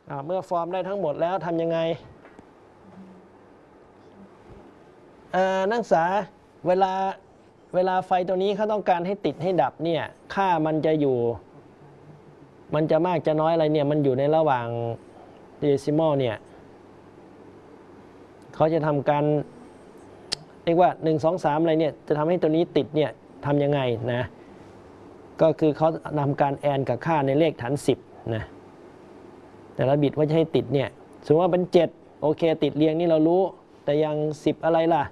เมื่อฟอร์มได้ทั้งหมดแล้วทำยังไงนักศึกษาเวลาไฟตัวนี้เขาต้องการให้ติดให้ดับเนี่ยค่ามันจะอยู่มันจะมากจะน้อยอะไรเนี่ยมันอยู่ในระหว่างเดซิมอลเนี่ยเขาจะทำการเรียกว่า1 2 3อะไรเนี่ยจะทำให้ตัวนี้ติดเนี่ยทำยังไงนะก็คือเขานำการแอนกับค่าในเลขฐาน10นะแต่ละบิตว่าจะให้ติดเนี่ยสมมติว่าเป็น7โอเคติดเรียงนี่เรารู้แต่ยัง10อะไรล่ะ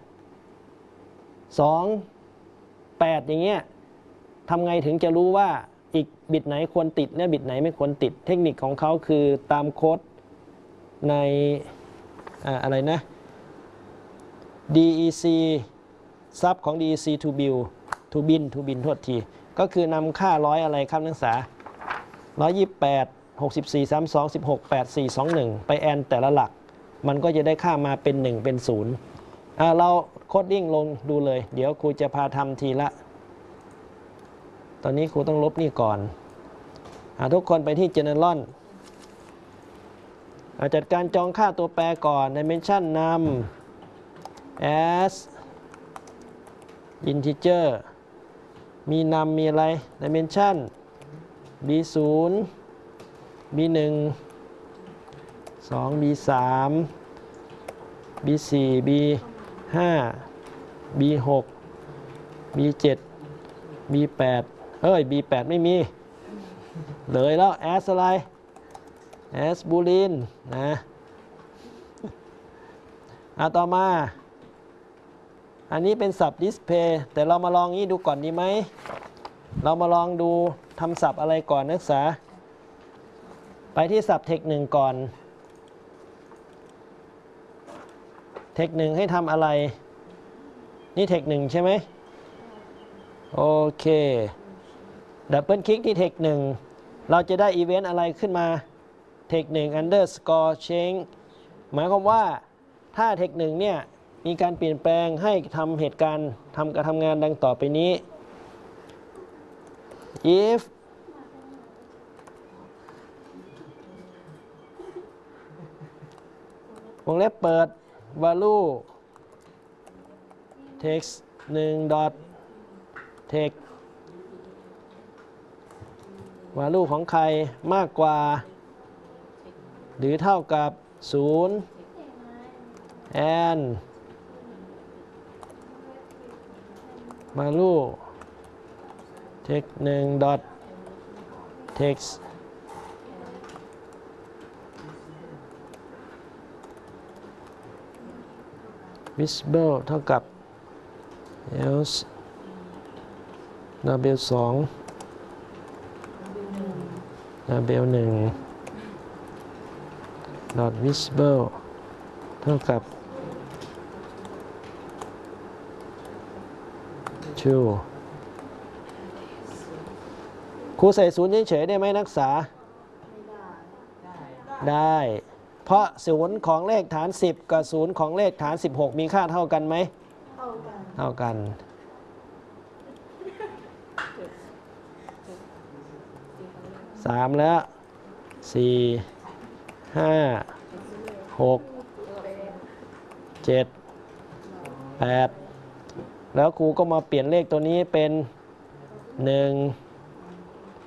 2 8อย่างเงี้ยทำไงถึงจะรู้ว่าอีกบิตไหนควรติดและบิตไหนไม่ควรติดเทคนิคของเขาคือตามโค้ดในอะไรนะ DEC ซับของ DEC to build to bin โทษทีก็คือนำค่าร้อยอะไรครับนักศึกษา128 64 32 16 8 4 2 1ไปแอนแต่ละหลักมันก็จะได้ค่ามาเป็น1เป็น0เราโคดดิ้งลงดูเลยเดี๋ยวครูจะพาทำทีละตอนนี้ครูต้องลบนี่ก่อนทุกคนไปที่ General จัดการจองค่าตัวแปรก่อน Dimension นำ as integer มีนำมีอะไร Dimension b0 b1 2 b3 b4 b5 b6 b7 b8 b8 ไม่มีเลยแล้ว as อะไร as boolean นะต่อมาอันนี้เป็นศัพท์ display แต่เรามาลองนี้ดูก่อนดีไหมเรามาลองดูทำศัพท์อะไรก่อนนักศึกษาไปที่ศัพท์ text 1ก่อน text 1ให้ทำอะไรนี่ text 1ใช่ไหมโอเคดับเบิลคลิกที่ text 1เราจะได้อีเวนต์อะไรขึ้นมา text 1 underscore change หมายความว่าถ้า text 1เนี่ยมีการเปลี่ยนแปลงให้ทำเหตุการณ์ทำการทำงานดังต่อไปนี้ if วงเล็บเปิด value text 1 dot text value ของใครมากกว่าหรือเท่ากับ0 and value text 1 dot text visible เท่ากับ else double 2 double 1 dot visible เท่ากับ true ครูใส่ศูนย์เฉยๆได้ไหมนักศึกษาได้เพราะศูนย์ของเลขฐาน10กับศูนย์ของเลขฐาน16มีค่าเท่ากันไหมเท่ากัน3แล้ว4 5 6 7 8แล้วครูก็มาเปลี่ยนเลขตัวนี้เป็น1